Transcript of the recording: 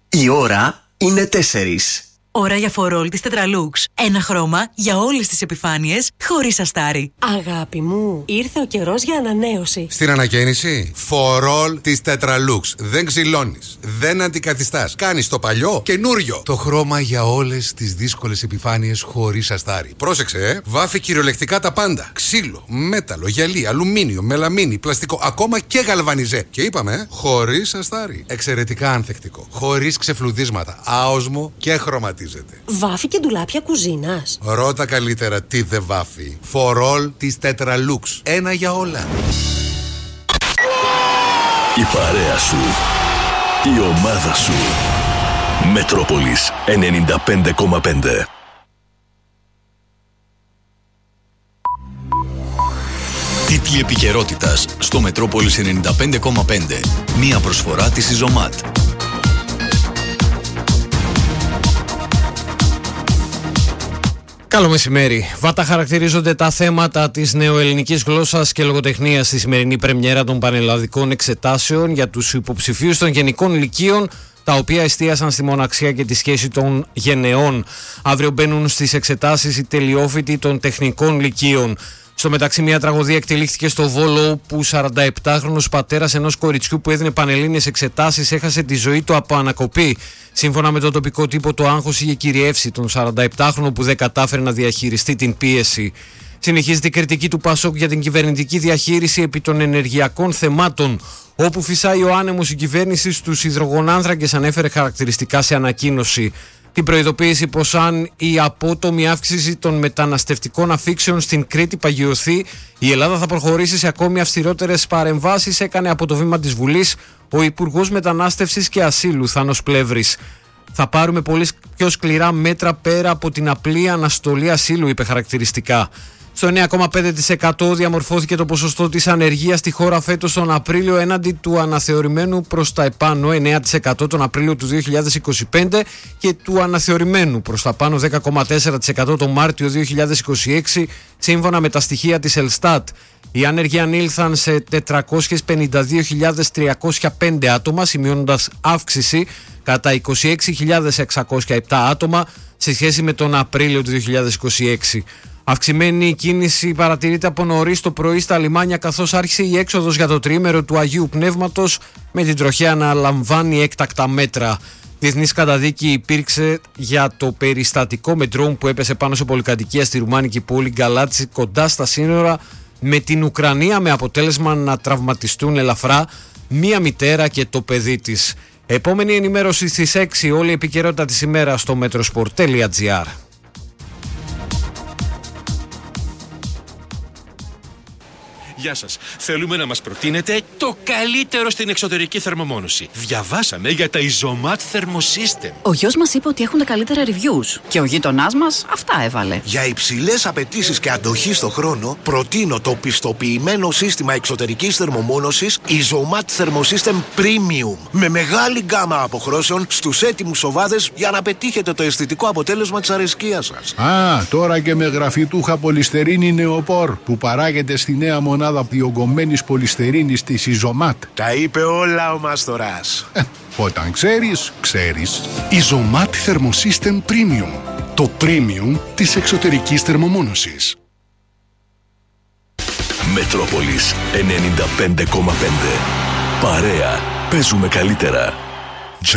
Η ώρα είναι 4. Ώρα για φορόλ της Tetralux. Ένα χρώμα για όλες τις επιφάνειες, χωρίς αστάρι. Αγάπη μου, ήρθε ο καιρός για ανανέωση. Στην ανακαίνιση, φορόλ της Tetralux. Δεν ξυλώνεις, δεν αντικαθιστάς. Κάνεις το παλιό καινούριο. Το χρώμα για όλες τις δύσκολες επιφάνειες, χωρίς αστάρι. Πρόσεξε, βάφει κυριολεκτικά τα πάντα. Ξύλο, μέταλλο, γυαλί, αλουμίνιο, μελαμίνη, πλαστικό, ακόμα και γαλβανιζέ. Και είπαμε, χωρίς αστάρι. Εξαιρετικά ανθεκτικό, χωρίς ξεφλουδίσματα, άοσμο και χρωματικό. Βάφει και ντουλάπια κουζίνας. Ρώτα καλύτερα τι δεν βάφει. Φορόλ της Tetralux. Ένα για όλα. Η παρέα σου. Η ομάδα σου. Μετρόπολης 95,5. Τίτλοι επικαιρότητας στο Μετρόπολης 95,5. Μία προσφορά της Ιζωμάτ. Καλό μεσημέρι. Βάτα χαρακτηρίζονται τα θέματα της νεοελληνικής γλώσσας και λογοτεχνίας στη σημερινή πρεμιέρα των πανελλαδικών εξετάσεων για τους υποψηφίους των γενικών λυκείων, τα οποία εστίασαν στη μοναξιά και τη σχέση των γενεών. Αύριο μπαίνουν στις εξετάσεις οι τελειόφοιτοι των τεχνικών λυκείων. Στο μεταξύ, μια τραγωδία εκτελήχθηκε στο Βόλο, όπου 47χρονος πατέρας ενός κοριτσιού που έδινε πανελλήνιες εξετάσεις έχασε τη ζωή του από ανακοπή. Σύμφωνα με τον τοπικό τύπο, το άγχος είχε κυριεύσει τον 47χρονο που δεν κατάφερε να διαχειριστεί την πίεση. Συνεχίζεται η κριτική του ΠΑΣΟΚ για την κυβερνητική διαχείριση επί των ενεργειακών θεμάτων. Όπου φυσάει ο άνεμος, η κυβέρνηση στους υδρογονάνθρακες ανέφερε χαρακτηριστικά σε ανακοίνωση την προειδοποίηση πως αν η απότομη αύξηση των μεταναστευτικών αφήξεων στην Κρήτη παγιωθεί, η Ελλάδα θα προχωρήσει σε ακόμη αυστηρότερες παρεμβάσεις, έκανε από το βήμα της Βουλής ο Υπουργός Μετανάστευσης και Ασύλου Θάνος Πλεύρης. Θα πάρουμε πολύ πιο σκληρά μέτρα πέρα από την απλή αναστολή ασύλου, είπε χαρακτηριστικά. Στο 9,5% διαμορφώθηκε το ποσοστό της ανεργίας στη χώρα φέτος τον Απρίλιο, έναντι του αναθεωρημένου προς τα επάνω 9% τον Απρίλιο του 2025 και του αναθεωρημένου προς τα πάνω 10,4% τον Μάρτιο 2026, σύμφωνα με τα στοιχεία της Ελστάτ. Οι άνεργοι ανήλθαν σε 452.305 άτομα, σημειώνοντας αύξηση κατά 26.607 άτομα σε σχέση με τον Απρίλιο του 2026. Αυξημένη κίνηση παρατηρείται από νωρίς το πρωί στα λιμάνια, καθώς άρχισε η έξοδος για το τριήμερο του Αγίου Πνεύματος, με την τροχέα να λαμβάνει έκτακτα μέτρα. Διεθνής καταδίκη υπήρξε για το περιστατικό με ντρόουν που έπεσε πάνω σε πολυκατοικία στη ρουμάνικη πόλη Γκαλάτσι, κοντά στα σύνορα με την Ουκρανία, με αποτέλεσμα να τραυματιστούν ελαφρά μία μητέρα και το παιδί της. Επόμενη ενημέρωση στις 6, όλη η επικαιρότητα της ημέρας στο metrosport.gr. Γεια σας. Θέλουμε να μας προτείνετε το καλύτερο στην εξωτερική θερμομόνωση. Διαβάσαμε για τα Ιζωμάτ Thermosystem. Ο γιος μας είπε ότι έχουν τα καλύτερα reviews και ο γείτονάς μας αυτά έβαλε. Για υψηλές απαιτήσεις και αντοχή στο χρόνο, προτείνω το πιστοποιημένο σύστημα εξωτερικής θερμομόνωσης Ιζωμάτ Thermosystem Premium. Με μεγάλη γκάμα αποχρώσεων στους έτοιμους σοβάδες για να πετύχετε το αισθητικό αποτέλεσμα της αρεσκίας σας. Α, τώρα και με γραφιτούχα πολυστερίνη νεοπόρ που παράγεται στη νέα μονάδα διογκωμένης πολυστερίνης της Ιζωμάτ. Τα είπε όλα ο Μάστορας. Όταν ξέρεις, ξέρεις. Ιζωμάτ Thermosystem Premium. Το premium της εξωτερικής θερμομόνωσης. Μετρόπολης 95,5. Παρέα. Παίζουμε καλύτερα.